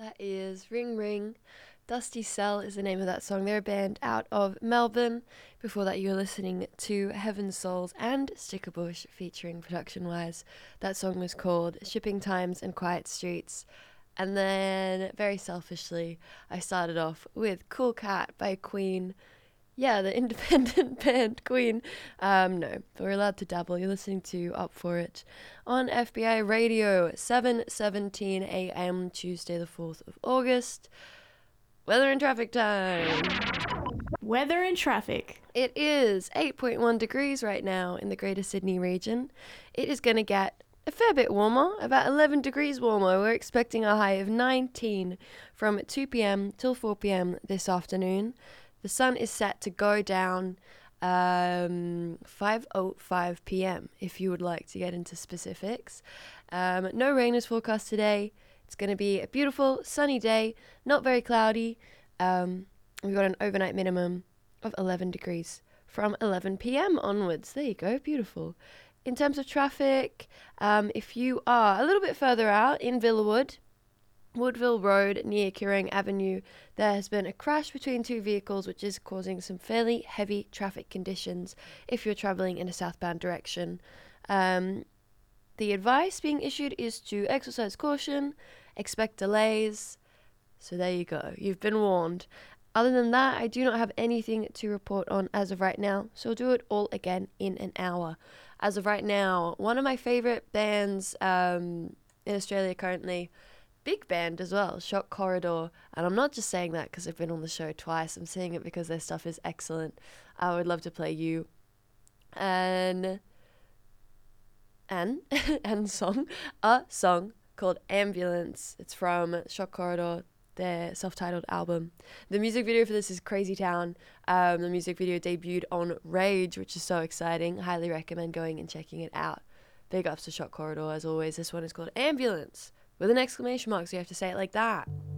That is Ring Ring. Dusty Cell is the name of that song. They're a band out of Melbourne. Before that, you were listening to Heaven Souls and Stickerbush featuring Production Wise. That song was called Shipping Times and Quiet Streets. And then, very selfishly, I started off with Cool Cat by Queen. Yeah, the independent band Queen. No, but we're allowed to dabble. You're listening to Up For It on FBI Radio, 7:17 a.m. Tuesday the 4th of August. Weather and traffic time. Weather and traffic. It is 8.1 degrees right now in the Greater Sydney region. It is going to get a fair bit warmer, about 11 degrees warmer. We're expecting a high of 19 from 2 p.m. till 4 p.m. this afternoon. The sun is set to go down 5:05 p.m. if you would like to get into specifics. No rain is forecast today. It's going to be a beautiful sunny day, not very cloudy. We've got an overnight minimum of 11 degrees from 11 p.m. onwards. There you go, beautiful. In terms of traffic, if you are a little bit further out in Villawood, Woodville Road near Curang Avenue, there has been a crash between two vehicles which is causing some fairly heavy traffic conditions if you're travelling in a southbound direction. The advice being issued is to exercise caution, expect delays. So there you go, you've been warned. Other than that, I do not have anything to report on as of right now, so I'll do it all again in an hour. As of right now, one of my favourite bands in Australia currently, big band as well, Shock Corridor, and I'm not just saying that because I've been on the show twice, I'm saying it because their stuff is excellent. I would love to play you a song called Ambulance. It's from Shock Corridor, their self-titled album. The music video for this is Crazy Town. The music video debuted on Rage, which is so exciting. Highly recommend going and checking it out. Big ups to Shock Corridor as always. This one is called Ambulance with an exclamation mark, so you have to say it like that.